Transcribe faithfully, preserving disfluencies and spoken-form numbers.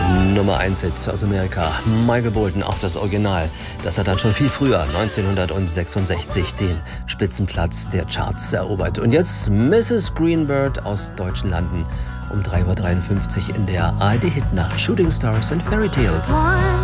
Nummer eins Hit aus Amerika, Michael Bolton, auch das Original. Das hat dann schon viel früher, neunzehnhundertsechsundsechzig, den Spitzenplatz der Charts erobert. Und jetzt Misses Greenbird aus deutschen Landen um drei Uhr dreiundfünfzig in der A R D-Hitnacht, Shooting Stars and Fairy Tales.